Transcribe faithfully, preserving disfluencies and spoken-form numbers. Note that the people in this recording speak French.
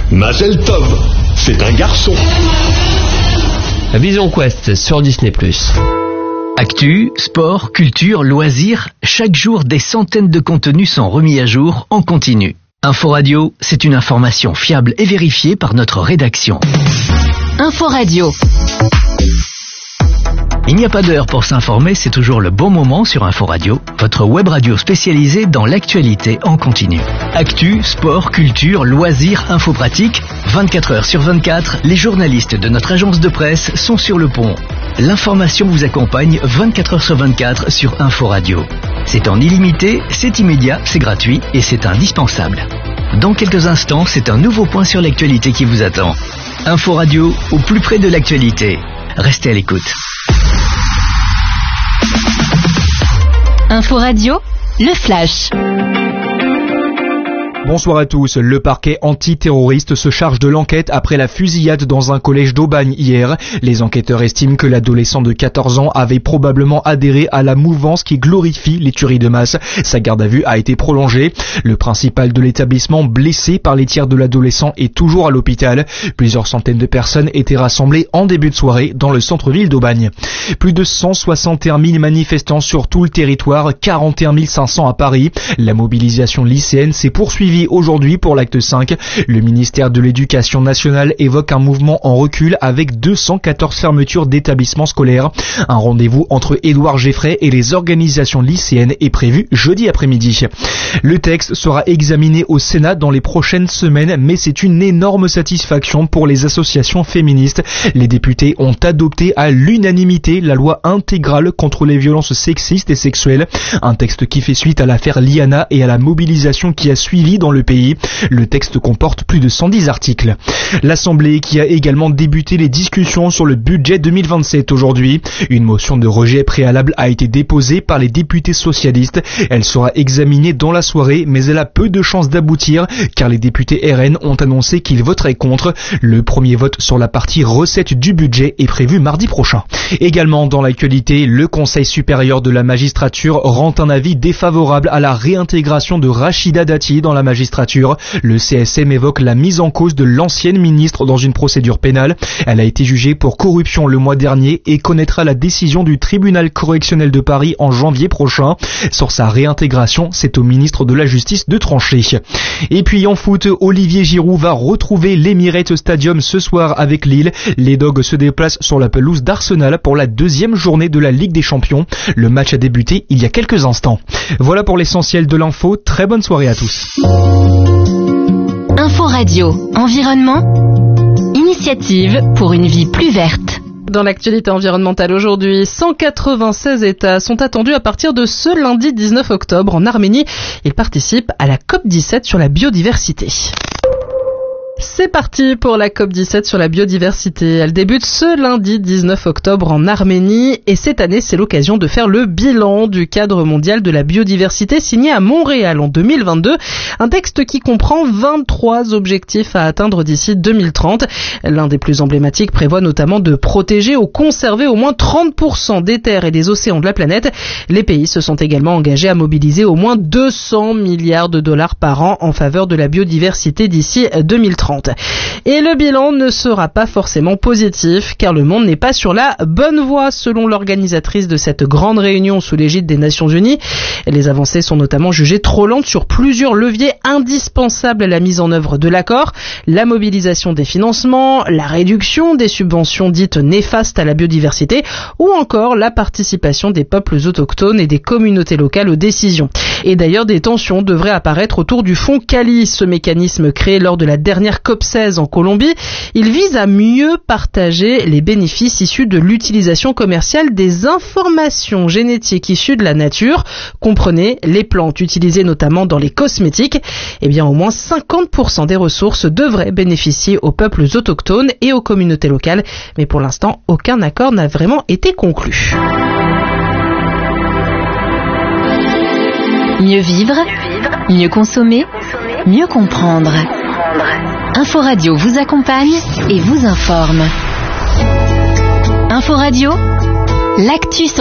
Mazel Tov, c'est un garçon. Vision Quest sur Disney plus. Actu, sport, culture, loisirs, chaque jour des centaines de contenus sont remis à jour en continu. Inforadio, c'est une information fiable et vérifiée par notre rédaction. Inforadio. Il n'y a pas d'heure pour s'informer, c'est toujours le bon moment sur Inforadio, votre web radio spécialisée dans l'actualité en continu. Actu, sport, culture, loisirs, info pratique, vingt-quatre heures sur vingt-quatre, les journalistes de notre agence de presse sont sur le pont. L'information vous accompagne vingt-quatre heures sur vingt-quatre sur Inforadio. C'est en illimité, c'est immédiat, c'est gratuit et c'est indispensable. Dans quelques instants, c'est un nouveau point sur l'actualité qui vous attend. Inforadio, au plus près de l'actualité. Restez à l'écoute. Inforadio, le flash. Bonsoir à tous. Le parquet antiterroriste se charge de l'enquête après la fusillade dans un collège d'Aubagne hier. Les enquêteurs estiment que l'adolescent de quatorze ans avait probablement adhéré à la mouvance qui glorifie les tueries de masse. Sa garde à vue a été prolongée. Le principal de l'établissement, blessé par les tirs de l'adolescent, est toujours à l'hôpital. Plusieurs centaines de personnes étaient rassemblées en début de soirée dans le centre-ville d'Aubagne. Plus de cent soixante et un mille manifestants sur tout le territoire, quarante et un mille cinq cents à Paris. La mobilisation lycéenne s'est poursuivie aujourd'hui pour l'acte cinq. Le ministère de l'Éducation nationale évoque un mouvement en recul avec deux cent quatorze fermetures d'établissements scolaires. Un rendez-vous entre Édouard Geffray et les organisations lycéennes est prévu jeudi après-midi. Le texte sera examiné au Sénat dans les prochaines semaines, mais c'est une énorme satisfaction pour les associations féministes. Les députés ont adopté à l'unanimité la loi intégrale contre les violences sexistes et sexuelles. Un texte qui fait suite à l'affaire Liana et à la mobilisation qui a suivi dans le pays. Le texte comporte plus de cent dix articles. L'Assemblée qui a également débuté les discussions sur le budget deux mille vingt-sept aujourd'hui. Une motion de rejet préalable a été déposée par les députés socialistes. Elle sera examinée dans la soirée, mais elle a peu de chances d'aboutir car les députés R N ont annoncé qu'ils voteraient contre. Le premier vote sur la partie recettes du budget est prévu mardi prochain. Également dans l'actualité, le Conseil supérieur de la magistrature rend un avis défavorable à la réintégration de Rachida Dati dans la magistrature. Le C S M évoque la mise en cause de l'ancienne ministre dans une procédure pénale. Elle a été jugée pour corruption le mois dernier et connaîtra la décision du tribunal correctionnel de Paris en janvier prochain. Sur sa réintégration, c'est au ministre de la Justice de trancher. Et puis en foot, Olivier Giroud va retrouver l'Emirates Stadium ce soir avec Lille. Les Dogs se déplacent sur la pelouse d'Arsenal pour la deuxième journée de la Ligue des Champions. Le match a débuté il y a quelques instants. Voilà pour l'essentiel de l'info. Très bonne soirée à tous. Inforadio, environnement, initiative pour une vie plus verte. Dans l'actualité environnementale aujourd'hui, cent quatre-vingt-seize États sont attendus à partir de ce lundi dix-neuf octobre en Arménie. Ils participent à la COP dix-sept sur la biodiversité. C'est parti pour la COP dix-sept sur la biodiversité. Elle débute ce lundi dix-neuf octobre en Arménie et cette année, c'est l'occasion de faire le bilan du cadre mondial de la biodiversité signé à Montréal en deux mille vingt-deux. Un texte qui comprend vingt-trois objectifs à atteindre d'ici deux mille trente. L'un des plus emblématiques prévoit notamment de protéger ou conserver au moins trente pour cent des terres et des océans de la planète. Les pays se sont également engagés à mobiliser au moins deux cents milliards de dollars par an en faveur de la biodiversité d'ici deux mille trente. Et le bilan ne sera pas forcément positif car le monde n'est pas sur la bonne voie selon l'organisatrice de cette grande réunion sous l'égide des Nations Unies. Les avancées sont notamment jugées trop lentes sur plusieurs leviers indispensables à la mise en œuvre de l'accord, la mobilisation des financements, la réduction des subventions dites néfastes à la biodiversité ou encore la participation des peuples autochtones et des communautés locales aux décisions. Et d'ailleurs, des tensions devraient apparaître autour du fonds Cali, ce mécanisme créé lors de la dernière COP seize en Colombie. Il vise à mieux partager les bénéfices issus de l'utilisation commerciale des informations génétiques issues de la nature. Comprenez les plantes utilisées notamment dans les cosmétiques. Eh bien, au moins cinquante pour cent des ressources devraient bénéficier aux peuples autochtones et aux communautés locales. Mais pour l'instant, aucun accord n'a vraiment été conclu. Mieux vivre, mieux consommer, mieux comprendre. Inforadio vous accompagne et vous informe. Inforadio, l'actu